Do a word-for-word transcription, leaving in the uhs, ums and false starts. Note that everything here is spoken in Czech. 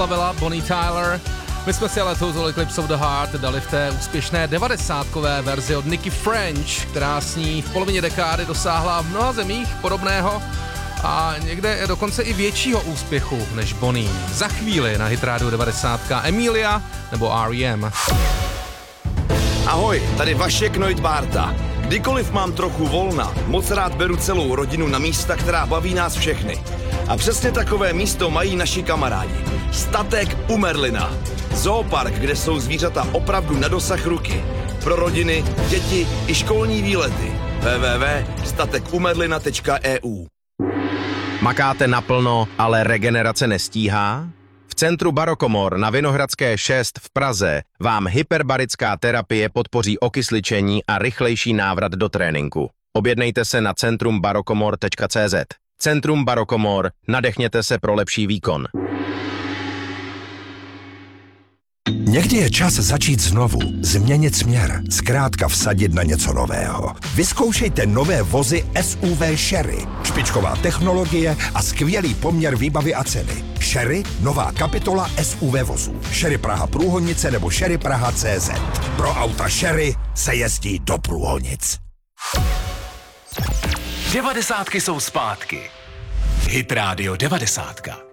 Byla Bonnie Tyler. My jsme si ale tou Eclipse of the Heart dali v té úspěšné devadesátkové verzi od Nicky French, která s ní v polovině dekády dosáhla v mnoha zemích podobného a někde dokonce i většího úspěchu než Bonnie. Za chvíli na Hit Radio devadesát Emilia nebo R E M. Ahoj, tady Vašek Neudbárta. Kdykoliv mám trochu volna, moc rád beru celou rodinu na místa, která baví nás všechny. A přesně takové místo mají naši kamarádi. Statek u Merlina. Zoopark, kde jsou zvířata opravdu na dosah ruky. Pro rodiny, děti i školní výlety. w w w tečka statek u merlina tečka e u. Makáte naplno, ale regenerace nestíhá? V centru Barokomor na Vinohradské šest v Praze vám hyperbarická terapie podpoří okysličení a rychlejší návrat do tréninku. Objednejte se na centrum barokomor tečka cé zet. Centrum Barokomor, nadechněte se pro lepší výkon. Někdy je čas začít znovu, změnit směr, zkrátka vsadit na něco nového. Vyzkoušejte nové vozy S U V Sherry. Špičková technologie a skvělý poměr výbavy a ceny. Sherry, nová kapitola S U V vozů. Sherry Praha Průhonice nebo Sherry Praha C Z. Pro auta Sherry se jezdí do Průhonic. Devadesátky jsou zpátky. Hit Radio devadesátka.